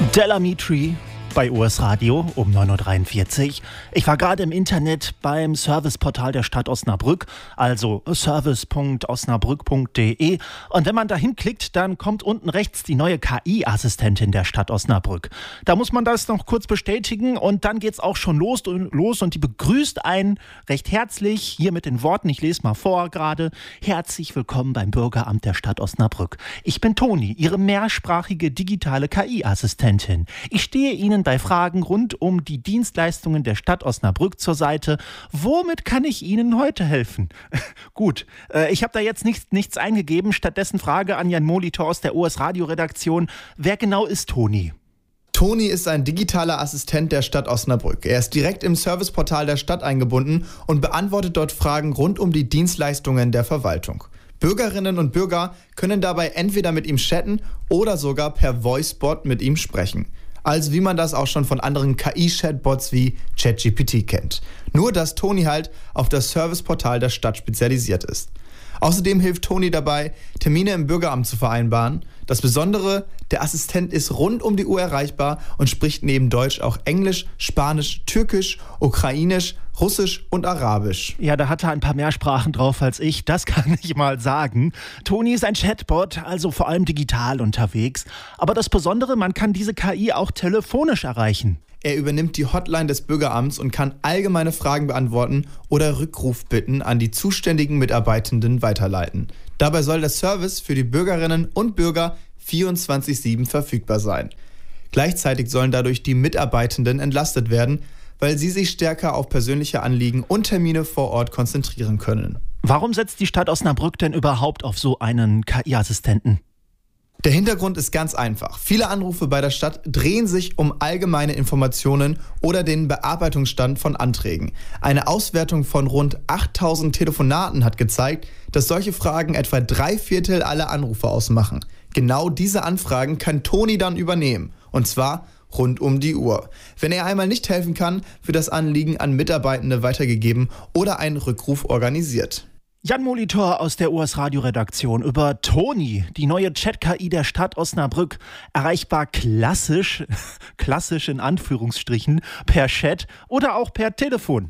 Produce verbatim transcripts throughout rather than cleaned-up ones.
Delamitri bei U S Radio um neun Uhr dreiundvierzig. Ich war gerade im Internet beim Serviceportal der Stadt Osnabrück, also service punkt osnabrück punkt de. Und wenn man da hinklickt, dann kommt unten rechts die neue K I-Assistentin der Stadt Osnabrück. Da muss man das noch kurz bestätigen und dann geht's auch schon los und, los und die begrüßt einen recht herzlich hier mit den Worten, ich lese mal vor gerade: Herzlich willkommen beim Bürgeramt der Stadt Osnabrück. Ich bin Toni, Ihre mehrsprachige digitale K I-Assistentin. Ich stehe Ihnen bei Fragen rund um die Dienstleistungen der Stadt Osnabrück zur Seite. Womit kann ich Ihnen heute helfen? Gut, äh, ich habe da jetzt nicht, nichts eingegeben. Stattdessen Frage an Jan Molitor aus der U S Radio-Redaktion. Wer genau ist Toni? Toni ist ein digitaler Assistent der Stadt Osnabrück. Er ist direkt im Serviceportal der Stadt eingebunden und beantwortet dort Fragen rund um die Dienstleistungen der Verwaltung. Bürgerinnen und Bürger können dabei entweder mit ihm chatten oder sogar per Voicebot mit ihm sprechen. Also wie man das auch schon von anderen K I-Chatbots wie ChatGPT kennt. Nur, dass Toni halt auf das Serviceportal der Stadt spezialisiert ist. Außerdem hilft Toni dabei, Termine im Bürgeramt zu vereinbaren. Das Besondere, der Assistent ist rund um die Uhr erreichbar und spricht neben Deutsch auch Englisch, Spanisch, Türkisch, Ukrainisch, Russisch und Arabisch. Ja, da hat er ein paar mehr Sprachen drauf als ich, das kann ich mal sagen. Toni ist ein Chatbot, also vor allem digital unterwegs. Aber das Besondere, man kann diese K I auch telefonisch erreichen. Er übernimmt die Hotline des Bürgeramts und kann allgemeine Fragen beantworten oder Rückrufbitten an die zuständigen Mitarbeitenden weiterleiten. Dabei soll der Service für die Bürgerinnen und Bürger vierundzwanzig sieben verfügbar sein. Gleichzeitig sollen dadurch die Mitarbeitenden entlastet werden, weil sie sich stärker auf persönliche Anliegen und Termine vor Ort konzentrieren können. Warum setzt die Stadt Osnabrück denn überhaupt auf so einen K I-Assistenten? Der Hintergrund ist ganz einfach. Viele Anrufe bei der Stadt drehen sich um allgemeine Informationen oder den Bearbeitungsstand von Anträgen. Eine Auswertung von rund achttausend Telefonaten hat gezeigt, dass solche Fragen etwa drei Viertel aller Anrufe ausmachen. Genau diese Anfragen kann Toni dann übernehmen. Und zwar rund um die Uhr. Wenn er einmal nicht helfen kann, wird das Anliegen an Mitarbeitende weitergegeben oder ein Rückruf organisiert. Jan Molitor aus der U S Radio-Redaktion über Toni, die neue Chat-K I der Stadt Osnabrück. Erreichbar klassisch, klassisch in Anführungsstrichen, per Chat oder auch per Telefon.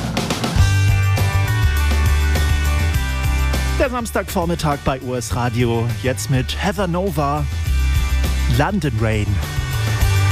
Der Samstagvormittag bei U S Radio, jetzt mit Heather Nova, London Rain.